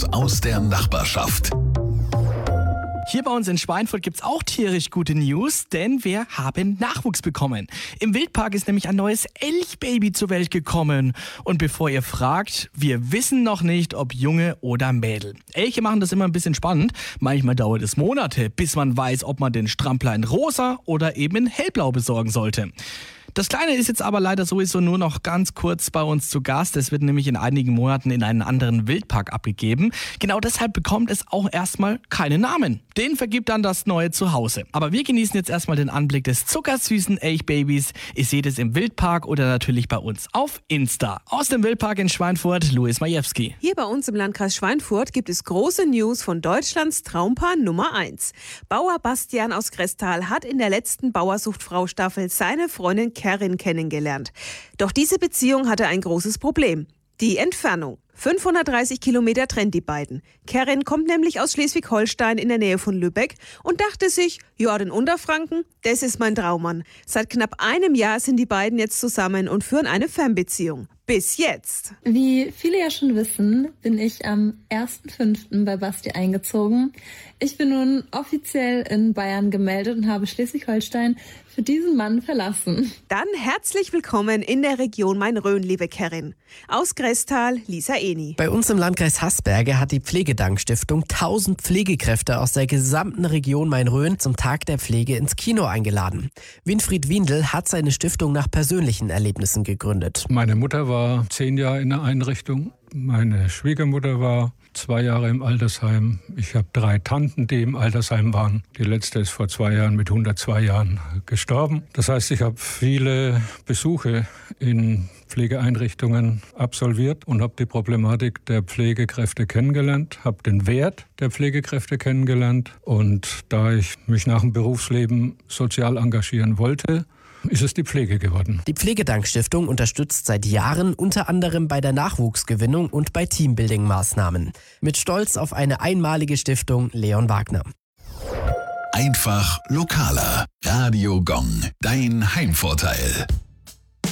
aus der Nachbarschaft. Hier bei uns in Schweinfurt gibt's auch tierisch gute News, denn wir haben Nachwuchs bekommen. Im Wildpark ist nämlich ein neues Elchbaby zur Welt gekommen. Und bevor ihr fragt, wir wissen noch nicht, ob Junge oder Mädel. Elche machen das immer ein bisschen spannend. Manchmal dauert es Monate, bis man weiß, ob man den Strampler in rosa oder eben in hellblau besorgen sollte. Das Kleine ist jetzt aber leider sowieso nur noch ganz kurz bei uns zu Gast. Es wird nämlich in einigen Monaten in einen anderen Wildpark abgegeben. Genau deshalb bekommt es auch erstmal keinen Namen. Den vergibt dann das neue Zuhause. Aber wir genießen jetzt erstmal den Anblick des zuckersüßen Elchbabys. Ihr seht es im Wildpark oder natürlich bei uns auf Insta. Aus dem Wildpark in Schweinfurt, Luis Majewski. Hier bei uns im Landkreis Schweinfurt gibt es große News von Deutschlands Traumpaar Nummer 1. Bauer Bastian aus Grestal hat in der letzten Bauersuchtfrau-Staffel seine Freundin Kerin kennengelernt. Doch diese Beziehung hatte ein großes Problem. Die Entfernung. 530 Kilometer trennt die beiden. Kerin kommt nämlich aus Schleswig-Holstein in der Nähe von Lübeck und dachte sich, ja, den Unterfranken, das ist mein Traummann. Seit knapp einem Jahr sind die beiden jetzt zusammen und führen eine Fernbeziehung. Bis jetzt. Wie viele ja schon wissen, bin ich am 1.5. bei Basti eingezogen. Ich bin nun offiziell in Bayern gemeldet und habe Schleswig-Holstein für diesen Mann verlassen. Dann herzlich willkommen in der Region Main-Rhön, liebe Kerin. Aus Grestal, Lisa Eni. Bei uns im Landkreis Hasberge hat die Pflegedank-Stiftung 1000 Pflegekräfte aus der gesamten Region Main-Rhön zum Tag der Pflege ins Kino eingeladen. Winfried Windel hat seine Stiftung nach persönlichen Erlebnissen gegründet. Meine Mutter war 10 Jahre in der Einrichtung. Meine Schwiegermutter war 2 Jahre im Altersheim. Ich habe 3 Tanten, die im Altersheim waren. Die letzte ist vor 2 Jahren mit 102 Jahren gestorben. Das heißt, ich habe viele Besuche in Pflegeeinrichtungen absolviert und habe die Problematik der Pflegekräfte kennengelernt, habe den Wert der Pflegekräfte kennengelernt. Und da ich mich nach dem Berufsleben sozial engagieren wollte, ist es die Pflege geworden. Die Pflegedank-Stiftung unterstützt seit Jahren unter anderem bei der Nachwuchsgewinnung und bei Teambuilding-Maßnahmen. Mit Stolz auf eine einmalige Stiftung Leon Wagner. Einfach lokaler. Radio Gong, dein Heimvorteil.